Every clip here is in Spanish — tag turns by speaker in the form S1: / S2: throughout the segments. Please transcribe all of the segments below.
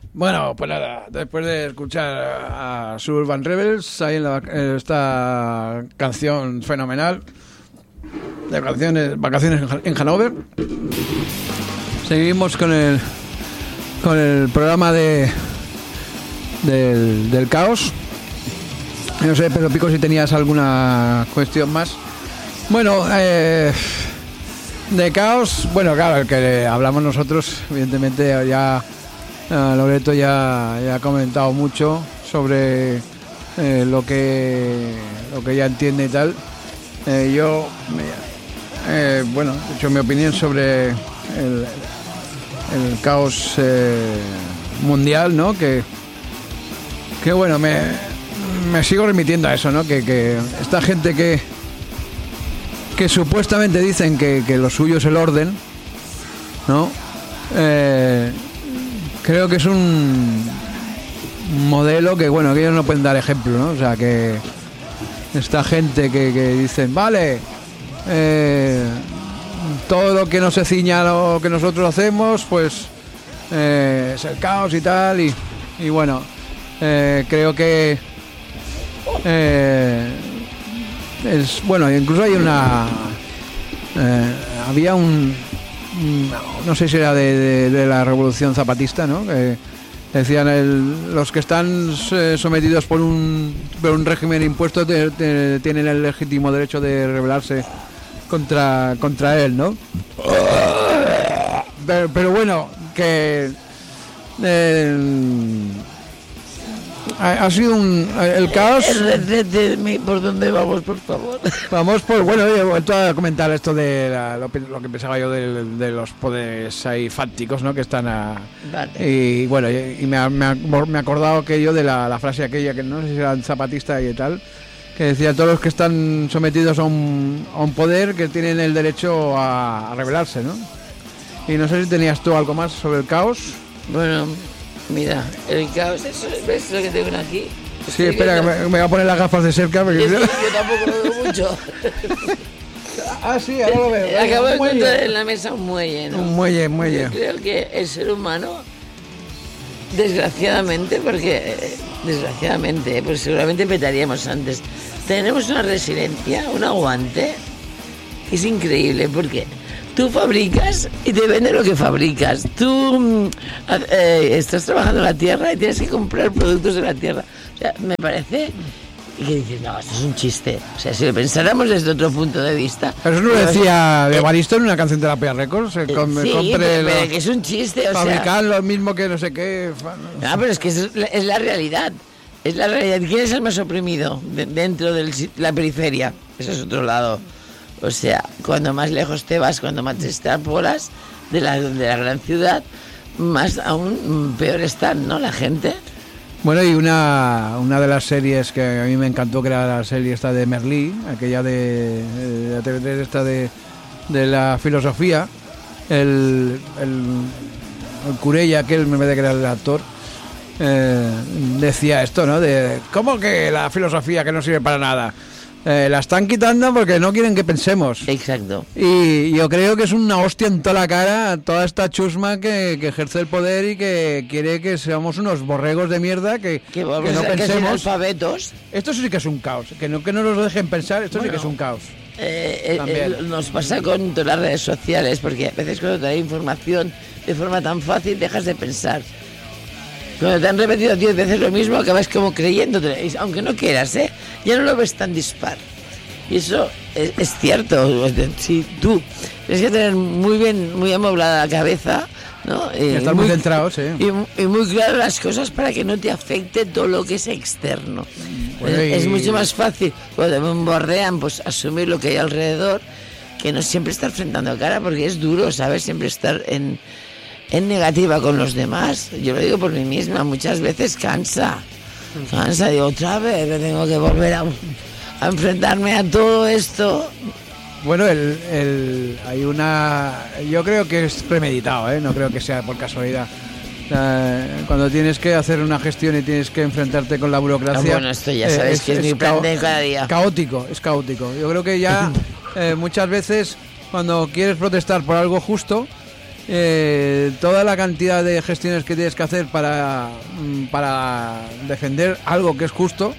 S1: Bueno, pues nada, después de escuchar a Suburban Rebels, ahí en esta canción fenomenal de vacaciones en Hanover, seguimos con el programa del caos. No sé, Pedro Pico, si tenías alguna cuestión más. Bueno, de caos, bueno, claro, el que hablamos nosotros, evidentemente ya Loreto ya ha comentado mucho sobre lo que ya entiende y tal. Bueno, he hecho mi opinión sobre el caos mundial, ¿no? Que bueno, me sigo remitiendo a eso, ¿no? Que esta gente que supuestamente dicen que lo suyo es el orden, ¿no? Creo que es un modelo que, bueno, que ellos no pueden dar ejemplo, ¿no? O sea, que esta gente que dicen, vale, todo lo que no se ciña a lo que nosotros hacemos, pues es el caos y tal, y bueno, creo que es bueno, incluso hay había no sé si era de la Revolución Zapatista, ¿no? Decían los que están sometidos por un régimen impuesto tienen el legítimo derecho de rebelarse contra él, ¿no? Pero bueno, que ha sido el caos.
S2: ¿Por dónde vamos, por favor?
S1: Vamos por, bueno, he vuelto a comentar esto de lo que pensaba yo de los poderes ahí fácticos, ¿no? Que están
S2: Vale.
S1: Y bueno, y me he acordado aquello de la frase aquella, que no sé si era zapatista y tal, que decía: todos los que están sometidos a un poder, que tienen el derecho a rebelarse, ¿no? Y no sé si tenías tú algo más sobre el caos.
S2: Bueno, mira, el caos, ¿ves lo que tengo aquí?
S1: Sí, espera, que me voy a poner las gafas de cerca. Porque
S2: yo tampoco lo veo mucho.
S1: Ah, sí, ahora lo veo.
S2: Acabo de encontrar en la mesa un muelle, ¿no?
S1: Un muelle.
S2: Yo creo que el ser humano, desgraciadamente, pues seguramente petaríamos antes, tenemos una resiliencia, un aguante, que es increíble, porque tú fabricas y te venden lo que fabricas. Tú estás trabajando en la tierra y tienes que comprar productos de la tierra. O sea, me parece que dices, no, esto es un chiste. O sea, si lo pensáramos desde otro punto de vista...
S1: Pero eso no lo decía Evaristo en una canción de la Pia Records.
S2: Sí, pero que es un chiste.
S1: Fabricar lo mismo que no sé qué.
S2: No, pero es que es la realidad. Es la realidad. ¿Quién es el más oprimido dentro de la periferia? Eso es otro lado. O sea, cuando más lejos te vas, cuando más te extrapolas de la gran ciudad, más aún peor están, ¿no? La gente.
S1: Bueno, y una de las series que a mí me encantó, que era la serie esta de Merlí, aquella de la TV3, esta de la filosofía, el Curella, aquel, en vez de que era el actor, decía esto, ¿no? De ¿cómo que la filosofía que no sirve para nada? La están quitando porque no quieren que pensemos.
S2: Exacto.
S1: Y yo creo que es una hostia en toda la cara a toda esta chusma que ejerce el poder y que quiere que seamos unos borregos de mierda que no pensemos.
S2: Alfabetos.
S1: Esto sí que es un caos. Que no nos dejen pensar, esto sí que es un caos.
S2: Nos pasa con todas las redes sociales, porque a veces cuando te da información de forma tan fácil dejas de pensar. Cuando te han repetido 10 veces lo mismo, acabas como creyéndote, aunque no quieras, ya no lo ves tan dispar. Y eso es cierto. Si tú tienes que tener muy amoblada la cabeza, ¿no?
S1: Y estar muy centrado, sí.
S2: Y muy claro las cosas para que no te afecte todo lo que es externo. Bueno, es mucho más fácil cuando te bombardean, pues asumir lo que hay alrededor, que no siempre estar frentando a cara, porque es duro, ¿sabes? Siempre estar en negativa con los demás. Yo lo digo por mí misma, muchas veces cansa, digo, otra vez me tengo que volver a enfrentarme a todo esto.
S1: Bueno, hay yo creo que es premeditado, no creo que sea por casualidad. Cuando tienes que hacer una gestión y tienes que enfrentarte con la burocracia,
S2: bueno, esto ya sabes que es mi plan de cada día.
S1: Es caótico. Yo creo que ya muchas veces cuando quieres protestar por algo justo, toda la cantidad de gestiones que tienes que hacer para defender algo que es justo,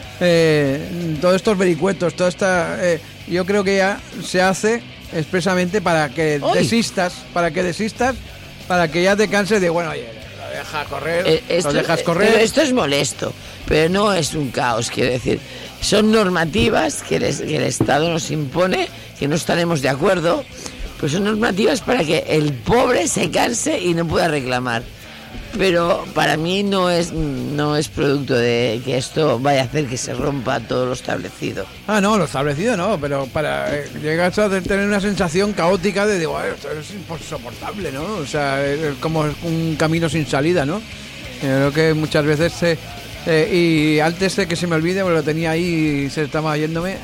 S1: todos estos vericuetos, toda esta, yo creo que ya se hace expresamente para que desistas, para que ya te canses de, bueno, oye, lo dejas correr,
S2: Pero esto es molesto, pero no es un caos, quiero decir. Son normativas que el Estado nos impone, que no estaremos de acuerdo, pues son normativas para que el pobre se canse y no pueda reclamar. Pero para mí no es producto de que esto vaya a hacer que se rompa todo lo establecido.
S1: No, lo establecido no, pero llegas a tener una sensación caótica de digo, esto es insoportable, ¿no? O sea, es como un camino sin salida, ¿no? Creo que muchas veces y antes de que se me olvide, porque lo tenía ahí y se estaba yéndome,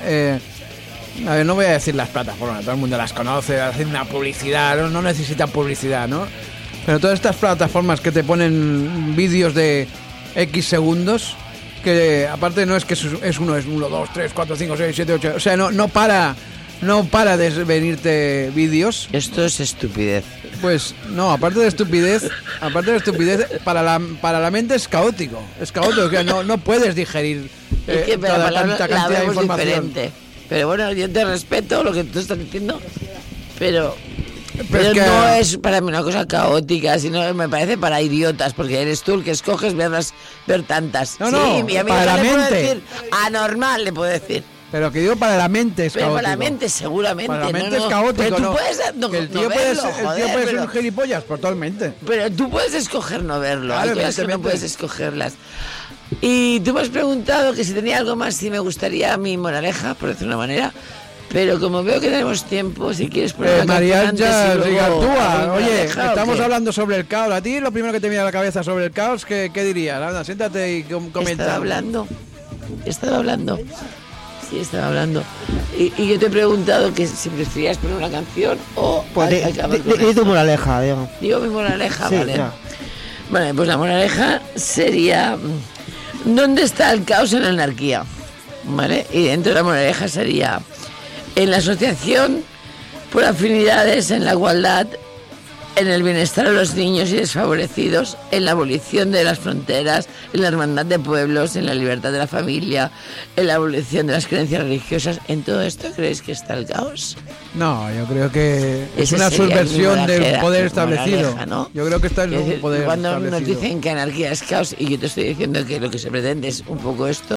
S1: a ver, no voy a decir las plataformas, todo el mundo las conoce, hacen una publicidad, no necesitan publicidad, ¿no? Pero todas estas plataformas que te ponen vídeos de X segundos, que aparte no es que es 1, 2, 3, 4, 5, 6, 7, 8, o sea, no para de venirte vídeos.
S2: Esto es estupidez.
S1: Pues no, aparte de estupidez, para la mente es caótico, que no puedes digerir tanta cantidad de información.
S2: Diferente. Pero bueno, yo te respeto lo que tú estás diciendo, pero
S1: es que
S2: no es para mí una cosa caótica, sino me parece para idiotas, porque eres tú el que escoges ver tantas.
S1: No,
S2: y a mí
S1: para la mente.
S2: Puedo decir, anormal le puedo decir.
S1: Pero que digo, para la mente es caótico.
S2: Para la mente seguramente.
S1: Para la mente es caótico,
S2: pero tú
S1: ¿no?
S2: puedes
S1: que el tío puede ser un gilipollas, totalmente.
S2: Pero tú puedes escoger no verlo.
S1: Claro,
S2: hay cosas que no puedes escogerlas. Y tú me has preguntado que si tenía algo más, si me gustaría mi moraleja, por decir una manera. Pero como veo que tenemos tiempo, si quieres poner
S1: María Gartúa, oye, estamos hablando sobre el caos. A ti lo primero que te viene a la cabeza sobre el caos, ¿qué dirías? Anda, siéntate y comenta.
S2: Estaba hablando. Sí, estaba hablando. Y yo te he preguntado que si preferías poner una canción o...
S3: Pues di tu moraleja, Diego.
S2: Digo mi moraleja,
S3: sí,
S2: vale.
S3: Ya.
S2: Vale, pues la moraleja sería... ¿Dónde está el caos en la anarquía? ¿Vale? Y dentro de la moraleja sería... En la asociación por afinidades, en la igualdad, en el bienestar de los niños y desfavorecidos, en la abolición de las fronteras, en la hermandad de pueblos, en la libertad de la familia, en la abolición de las creencias religiosas. ¿En todo esto creéis que está el caos?
S1: No, yo creo que es
S2: Ese
S1: una subversión del poder establecido.
S2: Moraleja, ¿no?
S1: Yo creo que está en un poder
S2: cuando
S1: establecido.
S2: Nos dicen que anarquía es caos y yo te estoy diciendo que lo que se pretende es un poco esto,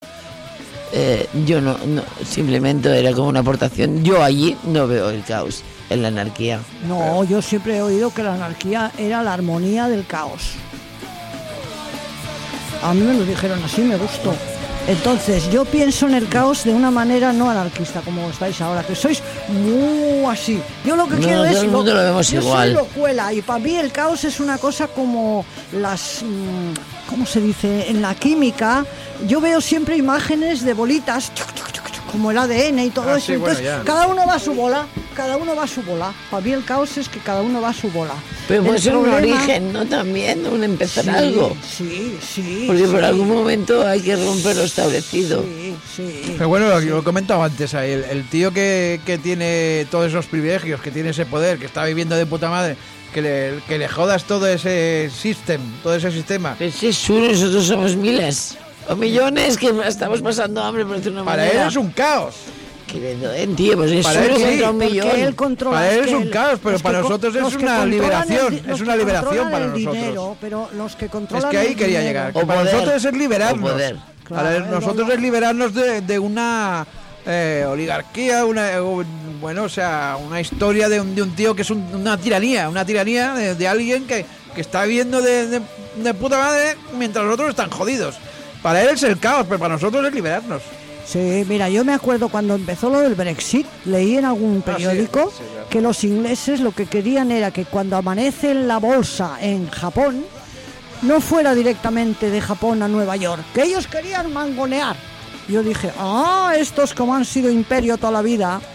S2: yo no, simplemente era como una aportación. Yo allí no veo el caos en la anarquía.
S4: No, yo siempre he oído que la anarquía era la armonía del caos. A mí me lo dijeron así, me gustó. Entonces, yo pienso en el caos de una manera no anarquista, como estáis ahora, que sois muy así. Yo lo que quiero es...
S2: todo el mundo lo vemos
S4: yo
S2: igual.
S4: soy locuela, y para mí el caos es una cosa como las... ¿cómo se dice? En la química, yo veo siempre imágenes de bolitas, como el ADN y todo eso.
S1: Sí,
S4: entonces,
S1: bueno,
S4: cada uno va a su bola. Para mí el caos es que cada uno va a su bola.
S2: Pero puede ser un
S4: problema...
S2: origen, ¿no? También, un empezar algo.
S4: Sí.
S2: Porque por algún momento hay que romper lo establecido.
S4: Sí.
S1: Pero bueno, lo he comentado antes ahí, el tío que tiene todos esos privilegios, que tiene ese poder, que está viviendo de puta madre, que le jodas todo ese sistema.
S2: Pero si es uno, nosotros somos miles o millones que estamos pasando hambre, por decir una
S1: Para
S2: manera.
S1: él es un caos.
S2: Tío, pues es
S1: Para él
S2: uno
S1: sí,
S2: contra un millón.
S4: Él controla,
S1: Para él es
S4: que
S1: un caos, pero para nosotros es una liberación. Es una liberación para nosotros.
S4: Dinero, pero los que
S1: Es
S4: controlan
S1: que ahí
S4: el
S1: quería
S4: dinero.
S1: llegar. Que
S2: O
S1: para
S2: poder.
S1: nosotros es liberarnos.
S2: O poder.
S1: Para
S4: Claro,
S1: nosotros es liberarnos de una oligarquía, o sea, una historia de un tío que es una tiranía de alguien que está viviendo de puta madre mientras los otros están jodidos. Para él es el caos, pero para nosotros es liberarnos.
S4: Sí, mira, yo me acuerdo cuando empezó lo del Brexit, leí en algún periódico
S1: sí, claro.
S4: que los ingleses lo que querían era que cuando amanece en la bolsa en Japón, no fuera directamente de Japón a Nueva York, que ellos querían mangonear. Yo dije, estos como han sido imperio toda la vida,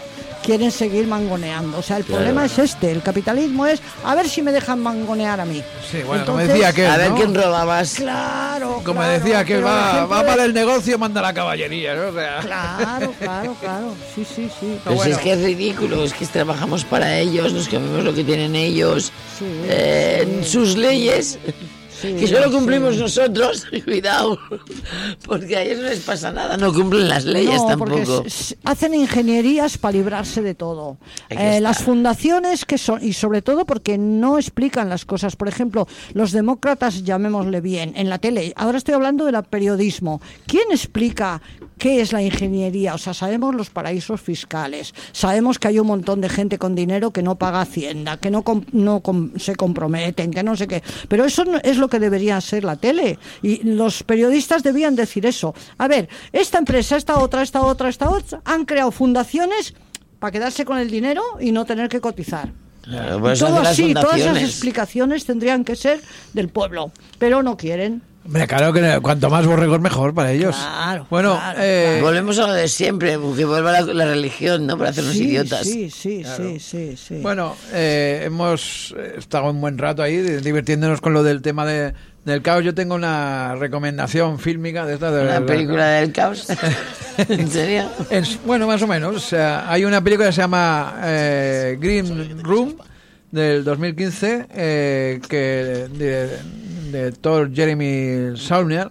S4: quieren seguir mangoneando. O sea, el problema es este. El capitalismo es a ver si me dejan mangonear a mí.
S1: Sí, bueno,
S4: Entonces,
S1: como decía que
S2: a ver quién roba más.
S4: Claro,
S1: como
S4: claro,
S1: decía que
S4: pero
S1: va
S4: ejemplo
S1: para el negocio, manda la caballería, ¿no? O sea,
S4: Claro. Sí.
S2: Pues
S1: bueno.
S2: es que es ridículo, es que trabajamos para ellos, nos comemos lo que tienen ellos, sus leyes, que solo cumplimos nosotros, cuidado, porque a ellos no les pasa nada, no cumplen las leyes
S4: porque
S2: tampoco.
S4: hacen ingenierías para librarse de todo.
S2: Aquí está.
S4: Las fundaciones que son, y sobre todo porque no explican las cosas. Por ejemplo, los demócratas, llamémosle bien, en la tele, ahora estoy hablando del periodismo. ¿Quién explica qué es la ingeniería? O sea, sabemos los paraísos fiscales, sabemos que hay un montón de gente con dinero que no paga Hacienda, que no se comprometen, que no sé qué. Pero eso no es lo que debería ser la tele. Y los periodistas debían decir eso. A ver, esta empresa, esta otra, han creado fundaciones para quedarse con el dinero y no tener que cotizar.
S2: Claro, pues
S4: Todo
S2: hacen las
S4: así, todas esas
S2: fundaciones.
S4: explicaciones tendrían que ser del pueblo, pero no quieren.
S1: hombre, claro que cuanto más borregos mejor para ellos.
S4: Claro,
S1: Bueno,
S4: claro,
S2: Volvemos a lo de siempre, que vuelva la religión, ¿no? Para hacernos idiotas.
S4: Sí.
S1: Bueno, hemos estado un buen rato ahí divirtiéndonos con lo del tema del caos. Yo tengo una recomendación fílmica de esta.
S2: Una película del caos. ¿En serio?
S1: Bueno, más o menos. O sea, hay una película que se llama Green Room del 2015 que de Thor Jeremy Saulnier.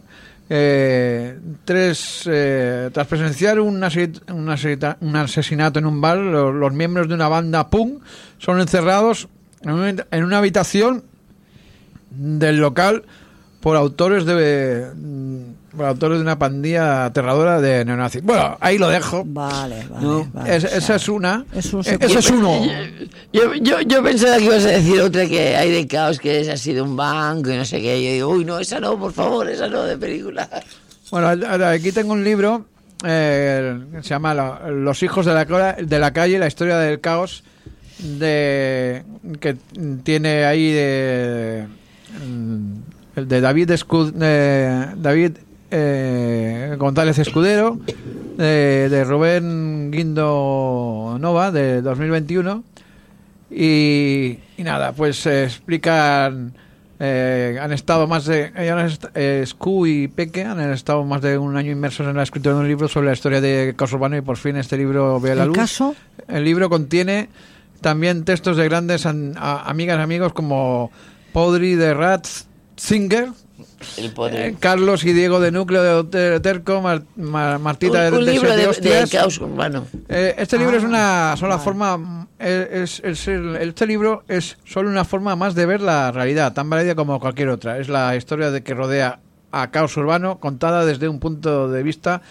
S1: Tras presenciar un asesinato en un bar, los miembros de una banda punk son encerrados en una habitación del local por autores de una pandilla aterradora de neonazis. Bueno, ahí lo dejo.
S4: Vale.
S1: ¿No? Esa es una.
S4: Es
S1: Ese es uno.
S2: Yo pensaba que ibas a decir otra que hay de caos, que ha sido un banco y no sé qué. Yo digo, uy, no, esa no, por favor, esa no, de película.
S1: Bueno, aquí tengo un libro que se llama Los hijos de la calle, la historia del caos, que tiene ahí el de David González Escudero, de Rubén Guindo Nova, de 2021. Y nada, pues explican. Han estado Scu y Peque han estado más de un año inmersos en la escritura de un libro sobre la historia de caos urbano, y por fin este libro ve la luz. El libro contiene también textos de grandes amigas y amigos como Podri de Ratzinger, Carlos y Diego de Núcleo de Terco, Martita
S2: un
S1: de
S2: libro
S1: Siete
S2: de
S1: Hostias.
S2: caos urbano.
S1: Este libro es una sola forma. Este libro es solo una forma más de ver la realidad, tan válida como cualquier otra. Es la historia que rodea a caos urbano, contada desde un punto de vista